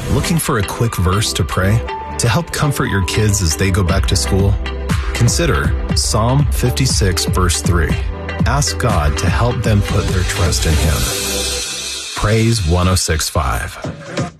Looking for a quick verse to pray to help comfort your kids as they go back to school? Consider Psalm 56, verse 3. Ask God to help them put their trust in Him. Praise 106.5.